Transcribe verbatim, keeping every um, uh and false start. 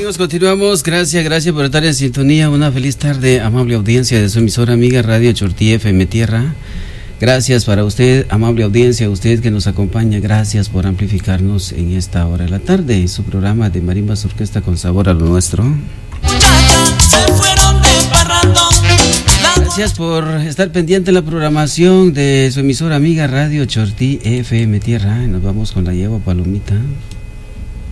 Amigos, continuamos. Gracias, gracias por estar en sintonía. Una feliz tarde, amable audiencia de su emisora amiga Radio Chortí F M Tierra. Gracias para usted, amable audiencia, usted que nos acompaña. Gracias por amplificarnos en esta hora de la tarde. Su programa de Marimbas Orquesta con sabor a lo nuestro. Gracias por estar pendiente de la programación de su emisora amiga Radio Chortí F M Tierra. Nos vamos con la yegua Palomita.